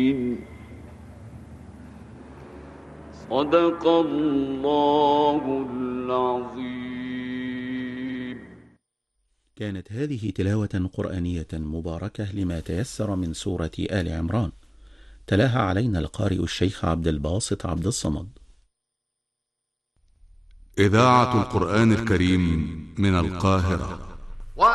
صدق الله العظيم. كانت هذه تلاوة قرآنية مباركة لما تيسر من سورة آل عمران، تلاها علينا القارئ الشيخ عبد الباسط عبد الصمد. إذاعة القرآن الكريم من القاهرة.